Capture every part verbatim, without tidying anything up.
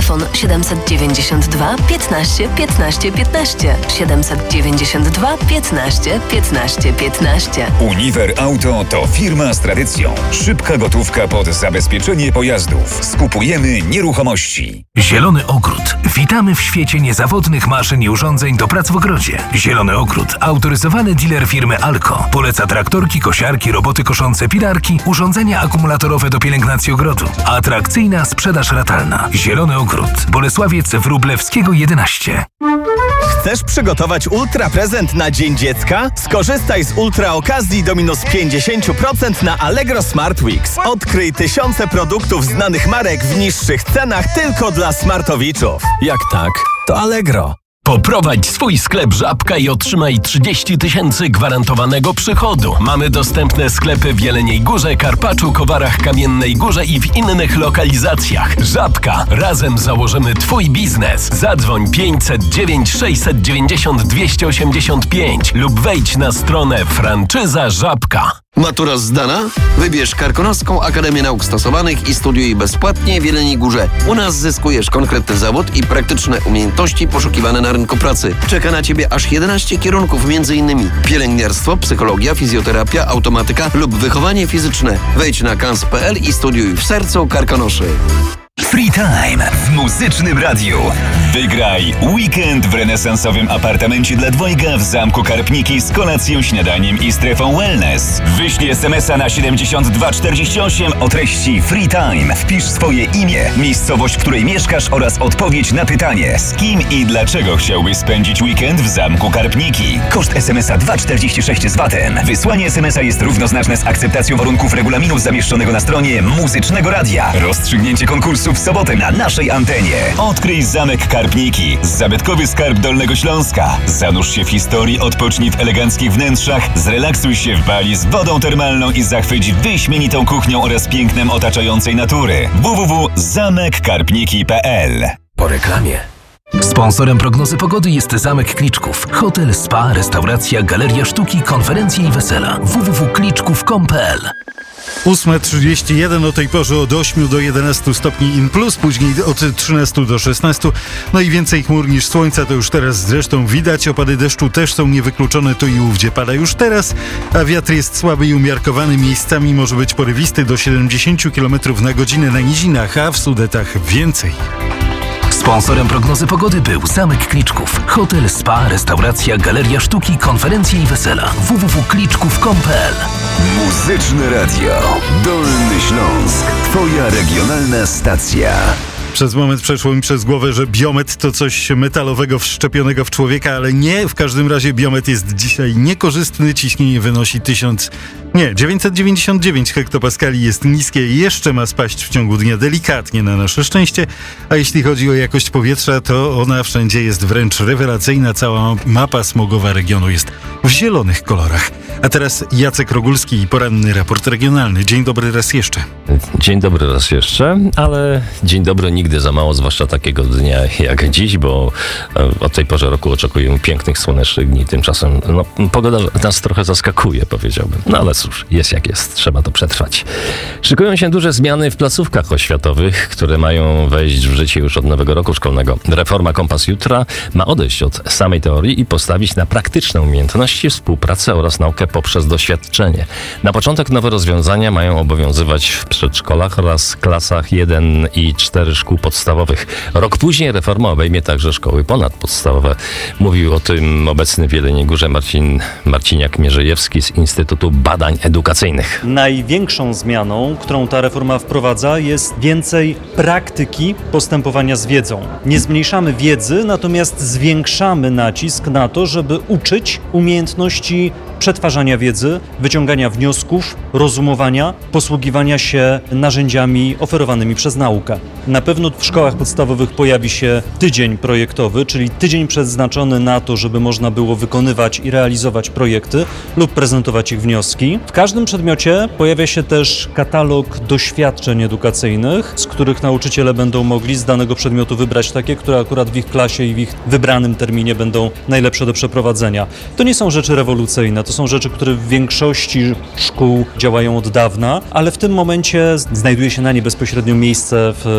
Telefon siedemset dziewięćdziesiąt dwa piętnaście piętnaście piętnaście. siedemset dziewięćdziesiąt dwa piętnaście piętnaście piętnaście. Uniwer Auto to firma z tradycją. Szybka gotówka pod zabezpieczenie pojazdów. Skupujemy nieruchomości. Zielony Ogród. Witamy w świecie niezawodnych maszyn i urządzeń do prac w ogrodzie. Zielony Ogród. Autoryzowany dealer firmy Alco. Poleca traktorki, kosiarki, roboty koszące pilarki, urządzenia akumulatorowe do pielęgnacji ogrodu. Atrakcyjna sprzedaż ratalna. Zielony Ogród. Bolesławiec Wróblewskiego jedenaście. Chcesz przygotować ultra prezent na Dzień Dziecka? Skorzystaj z ultra okazji do minus pięćdziesiąt procent na Allegro Smart Weeks. Odkryj tysiące produktów znanych marek w niższych cenach tylko dla smartowiczów. Jak tak, to Allegro. Poprowadź swój sklep Żabka i otrzymaj trzydzieści tysięcy gwarantowanego przychodu. Mamy dostępne sklepy w Jeleniej Górze, Karpaczu, Kowarach, Kamiennej Górze i w innych lokalizacjach. Żabka. Razem założymy Twój biznes. Zadzwoń pięćset dziewięć sześćset dziewięćdziesiąt dwieście osiemdziesiąt pięć lub wejdź na stronę Franczyza Żabka. Matura zdana? Wybierz Karkonoską Akademię Nauk Stosowanych i studiuj bezpłatnie w Jeleniej Górze. U nas zyskujesz konkretny zawód i praktyczne umiejętności poszukiwane na rynku pracy. Czeka na Ciebie aż jedenaście kierunków, między innymi pielęgniarstwo, psychologia, fizjoterapia, automatyka lub wychowanie fizyczne. Wejdź na kans kropka p l i studiuj w sercu Karkonoszy. Free Time w Muzycznym Radiu. Wygraj weekend w renesansowym apartamencie dla dwojga w Zamku Karpniki z kolacją, śniadaniem i strefą wellness. Wyślij es em es a na siedemdziesiąt dwa czterdzieści osiem o treści Free Time. Wpisz swoje imię, miejscowość, w której mieszkasz oraz odpowiedź na pytanie, z kim i dlaczego chciałbyś spędzić weekend w Zamku Karpniki. Koszt es em es a dwa czterdzieści sześć z vatem. Wysłanie es em es a jest równoznaczne z akceptacją warunków regulaminu zamieszczonego na stronie Muzycznego Radia. Rozstrzygnięcie konkursu w sobotę na naszej antenie. Odkryj Zamek Karpniki, zabytkowy skarb Dolnego Śląska. Zanurz się w historii, odpocznij w eleganckich wnętrzach, zrelaksuj się w bali z wodą termalną i zachwyć wyśmienitą kuchnią oraz pięknem otaczającej natury. w w w kropka zamek karpniki kropka p l. Po reklamie. Sponsorem prognozy pogody jest Zamek Kliczków. Hotel, spa, restauracja, galeria sztuki, konferencje i wesela. w w w kropka kliczków kropka com kropka p l. ósma trzydzieści jeden, o tej porze od ośmiu do jedenastu stopni in plus, później od trzynastu do szesnastu. No i więcej chmur niż słońca, to już teraz zresztą widać. Opady deszczu też są niewykluczone, tu i ówdzie pada już teraz, a wiatr jest słaby i umiarkowany. Miejscami może być porywisty do siedemdziesięciu kilometrów na godzinę na nizinach, a w Sudetach więcej. Sponsorem prognozy pogody był Zamek Kliczków. Hotel, spa, restauracja, galeria sztuki, konferencje i wesela. w w w kropka kliczków kropka com kropka p l. Muzyczne Radio. Dolny Śląsk. Twoja regionalna stacja. Przez moment przeszło mi przez głowę, że biomet to coś metalowego wszczepionego w człowieka, ale nie. W każdym razie biomet jest dzisiaj niekorzystny. Ciśnienie wynosi tysiąc, nie, dziewięćset dziewięćdziesiąt dziewięć hektopaskali. Jest niskie i jeszcze ma spaść w ciągu dnia, delikatnie na nasze szczęście. A jeśli chodzi o jakość powietrza, to ona wszędzie jest wręcz rewelacyjna. Cała mapa smogowa regionu jest w zielonych kolorach. A teraz Jacek Rogulski i poranny raport regionalny. Dzień dobry raz jeszcze. Dzień dobry raz jeszcze, ale dzień dobry nigdy za mało, zwłaszcza takiego dnia jak dziś, bo od tej porze roku oczekujemy pięknych, słonecznych dni. Tymczasem no, pogoda nas trochę zaskakuje, powiedziałbym. No ale cóż, jest jak jest, trzeba to przetrwać. Szykują się duże zmiany w placówkach oświatowych, które mają wejść w życie już od nowego roku szkolnego. Reforma Kompas Jutra ma odejść od samej teorii i postawić na praktyczne umiejętności, współpracę oraz naukę poprzez doświadczenie. Na początek nowe rozwiązania mają obowiązywać w przedszkolach oraz klasach jeden i cztery szkół podstawowych. Rok później reforma obejmie także szkoły ponadpodstawowe. Mówił o tym obecny w Jeleniej Górze Marcin Marciniak-Mierzejewski z Instytutu Badań Edukacyjnych. Największą zmianą, którą ta reforma wprowadza, jest więcej praktyki postępowania z wiedzą. Nie zmniejszamy wiedzy, natomiast zwiększamy nacisk na to, żeby uczyć umiejętności przetwarzania wiedzy, wyciągania wniosków, rozumowania, posługiwania się narzędziami oferowanymi przez naukę. Na pewno w szkołach podstawowych pojawi się tydzień projektowy, czyli tydzień przeznaczony na to, żeby można było wykonywać i realizować projekty lub prezentować ich wnioski. W każdym przedmiocie pojawia się też katalog doświadczeń edukacyjnych, z których nauczyciele będą mogli z danego przedmiotu wybrać takie, które akurat w ich klasie i w ich wybranym terminie będą najlepsze do przeprowadzenia. To nie są rzeczy rewolucyjne, to są rzeczy, które w większości szkół działają od dawna, ale w tym momencie znajduje się na nie bezpośrednio miejsce w przestrzeni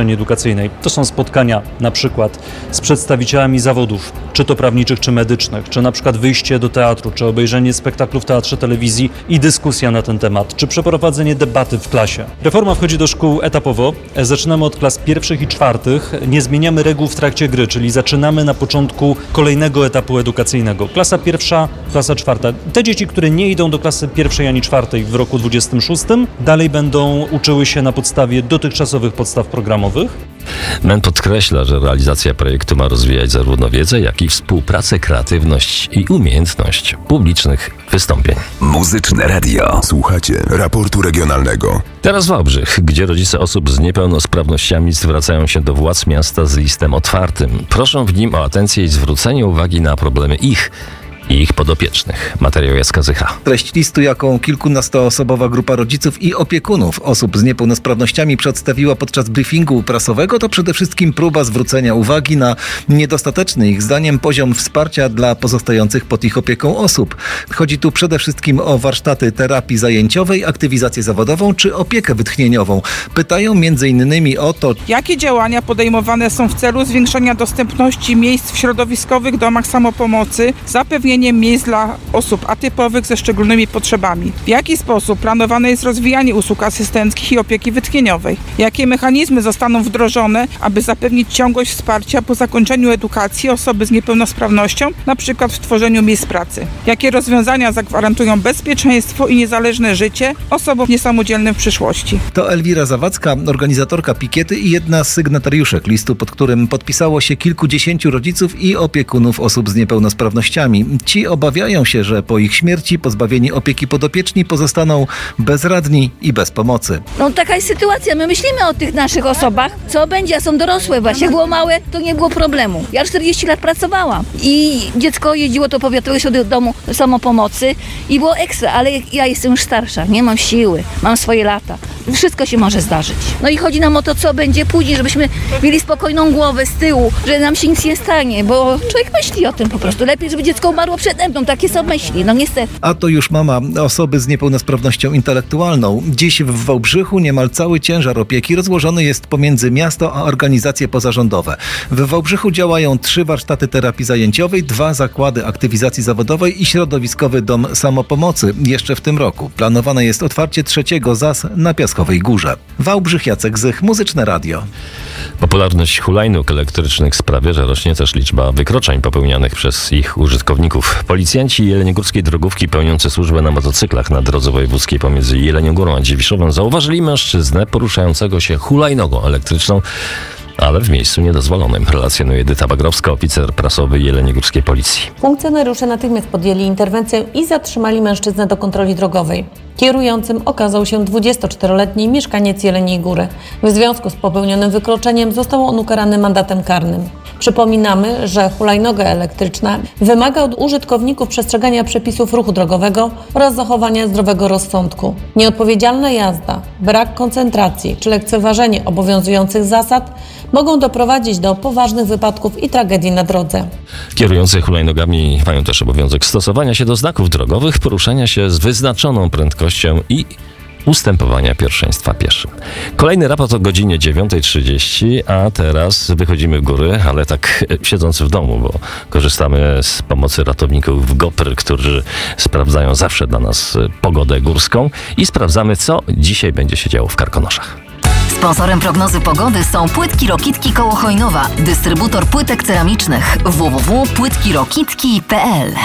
przestrzeni edukacyjnej. To są spotkania na przykład z przedstawicielami zawodów, czy to prawniczych, czy medycznych, czy na przykład wyjście do teatru, czy obejrzenie spektaklu w teatrze, telewizji i dyskusja na ten temat, czy przeprowadzenie debaty w klasie. Reforma wchodzi do szkół etapowo. Zaczynamy od klas pierwszych i czwartych. Nie zmieniamy reguł w trakcie gry, czyli zaczynamy na początku kolejnego etapu edukacyjnego. Klasa pierwsza, klasa czwarta. Te dzieci, które nie idą do klasy pierwszej ani czwartej w roku dwudziestym szóstym, dalej będą uczyły się na podstawie dotychczasowych podstaw programowych. M E N podkreśla, że realizacja projektu ma rozwijać zarówno wiedzę, jak i współpracę, kreatywność i umiejętność publicznych wystąpień. Muzyczne Radio. Słuchacie raportu regionalnego. Teraz Wałbrzych, gdzie rodzice osób z niepełnosprawnościami zwracają się do władz miasta z listem otwartym. Proszą w nim o atencję i zwrócenie uwagi na problemy ich i ich podopiecznych. Materiał Jacka Zycha. Treść listu, jaką kilkunastoosobowa grupa rodziców i opiekunów osób z niepełnosprawnościami przedstawiła podczas briefingu prasowego, to przede wszystkim próba zwrócenia uwagi na niedostateczny ich zdaniem poziom wsparcia dla pozostających pod ich opieką osób. Chodzi tu przede wszystkim o warsztaty terapii zajęciowej, aktywizację zawodową czy opiekę wytchnieniową. Pytają między innymi o to, jakie działania podejmowane są w celu zwiększenia dostępności miejsc w środowiskowych domach samopomocy, zapewnienia miejsc dla osób atypowych ze szczególnymi potrzebami. W jaki sposób planowane jest rozwijanie usług asystenckich i opieki wytchnieniowej? Jakie mechanizmy zostaną wdrożone, aby zapewnić ciągłość wsparcia po zakończeniu edukacji osoby z niepełnosprawnością, na przykład w tworzeniu miejsc pracy? Jakie rozwiązania zagwarantują bezpieczeństwo i niezależne życie osobom niesamodzielnym w przyszłości? To Elwira Zawadzka, organizatorka pikiety i jedna z sygnatariuszek listu, pod którym podpisało się kilkudziesięciu rodziców i opiekunów osób z niepełnosprawnościami. Ci obawiają się, że po ich śmierci pozbawieni opieki podopieczni pozostaną bezradni i bez pomocy. No taka jest sytuacja. My myślimy o tych naszych osobach. Co będzie, a są dorosłe właśnie. Jak było małe, to nie było problemu. Ja czterdzieści lat pracowałam i dziecko jeździło do powiatowego domu samopomocy i było ekstra, ale ja jestem już starsza, nie mam siły, mam swoje lata. Wszystko się może zdarzyć. No i chodzi nam o to, co będzie później, żebyśmy mieli spokojną głowę z tyłu, że nam się nic nie stanie, bo człowiek myśli o tym po prostu. Lepiej, żeby dziecko umarło przede mną, takie są myśli, no niestety. A to już mama osoby z niepełnosprawnością intelektualną. Dziś w Wałbrzychu niemal cały ciężar opieki rozłożony jest pomiędzy miasto a organizacje pozarządowe. W Wałbrzychu działają trzy warsztaty terapii zajęciowej, dwa zakłady aktywizacji zawodowej i środowiskowy dom samopomocy jeszcze w tym roku. Planowane jest otwarcie trzeciego Z A S na Piaskowej Górze. Wałbrzych, Jacek Zych, Muzyczne Radio. Popularność hulajnóg elektrycznych sprawia, że rośnie też liczba wykroczeń popełnianych przez ich użytkowników. Policjanci jeleniogórskiej drogówki pełniący służbę na motocyklach na drodze wojewódzkiej pomiędzy Jeleniogórą a Dziewiszowem zauważyli mężczyznę poruszającego się hulajnogą elektryczną, ale w miejscu niedozwolonym, relacjonuje Edyta Bagrowska, oficer prasowy jeleniogórskiej policji. Funkcjonariusze natychmiast podjęli interwencję i zatrzymali mężczyznę do kontroli drogowej. Kierującym okazał się dwudziestoczteroletni mieszkaniec Jeleniej Góry. W związku z popełnionym wykroczeniem został on ukarany mandatem karnym. Przypominamy, że hulajnoga elektryczna wymaga od użytkowników przestrzegania przepisów ruchu drogowego oraz zachowania zdrowego rozsądku. Nieodpowiedzialna jazda, brak koncentracji czy lekceważenie obowiązujących zasad mogą doprowadzić do poważnych wypadków i tragedii na drodze. Kierujący hulajnogami mają też obowiązek stosowania się do znaków drogowych, poruszania się z wyznaczoną prędkością i ustępowania pierwszeństwa pieszym. Kolejny raport o godzinie dziewiątej trzydzieści, a teraz wychodzimy w góry, ale tak siedząc w domu, bo korzystamy z pomocy ratowników GOPR, którzy sprawdzają zawsze dla nas pogodę górską i sprawdzamy, co dzisiaj będzie się działo w Karkonoszach. Sponsorem prognozy pogody są Płytki Rokitki koło Chojnowa, dystrybutor płytek ceramicznych w w w kropka płytki rokitki kropka p l.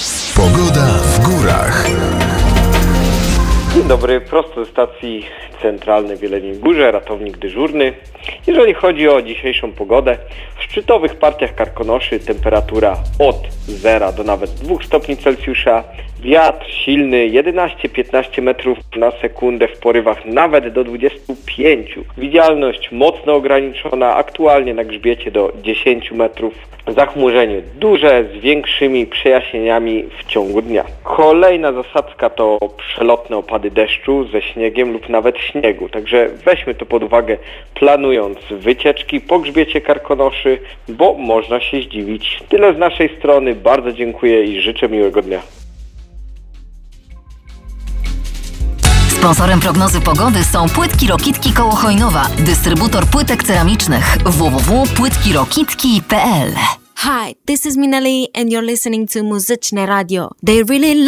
Pogoda w górach. Dzień dobry, prosto ze stacji centralnej w Jeleniej Górze, ratownik dyżurny. Jeżeli chodzi o dzisiejszą pogodę, w szczytowych partiach Karkonoszy temperatura od zera do nawet dwóch stopni Celsjusza, wiatr silny jedenaście do piętnastu metrów na sekundę, w porywach nawet do dwudziestu pięciu. Widzialność mocno ograniczona, aktualnie na grzbiecie do dziesięciu metrów. Zachmurzenie duże z większymi przejaśnieniami w ciągu dnia. Kolejna zasadzka to przelotne opady deszczu ze śniegiem lub nawet śniegu. Także weźmy to pod uwagę, planując wycieczki po grzbiecie Karkonoszy, bo można się zdziwić. Tyle z naszej strony. Bardzo dziękuję i życzę miłego dnia. Sponsorem prognozy pogody są Płytki Rokitki koło Chojnowa, dystrybutor płytek ceramicznych w w w kropka płytki rokitki kropka p l. Hi, this is Minali and you're listening to Muzyczne Radio. They really